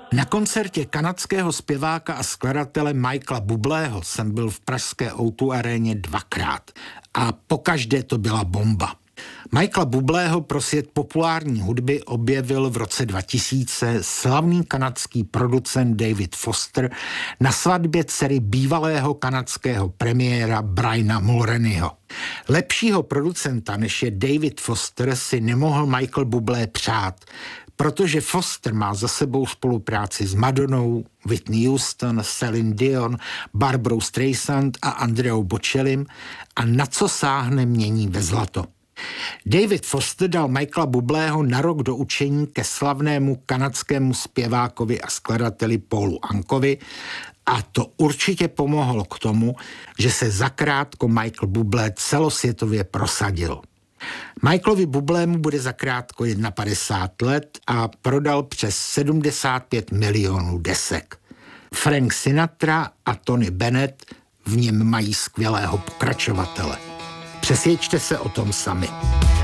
Na koncertě kanadského zpěváka a skladatele Michaela Bublého jsem byl v pražské O2 aréně 2krát a pokaždé to byla bomba. Michaela Bublého pro svět populární hudby objevil v roce 2000 slavný kanadský producent David Foster na svatbě dcery bývalého kanadského premiéra Briana Mulroneyho. Lepšího producenta, než je David Foster, si nemohl Michael Bublé přát, protože Foster má za sebou spolupráci s Madonnou, Whitney Houston, Celine Dion, Barbarou Streisand a Andreou Bocellim a na co sáhne, mění ve zlato. David Foster dal Michaela Bublého na rok do učení ke slavnému kanadskému zpěvákovi a skladateli Paulu Ankovi a to určitě pomohlo k tomu, že se zakrátko Michael Bublé celosvětově prosadil. Michaelovi Bublému bude zakrátko 51 let a prodal přes 75 milionů desek. Frank Sinatra a Tony Bennett v něm mají skvělého pokračovatele. Přesvědčte se o tom sami.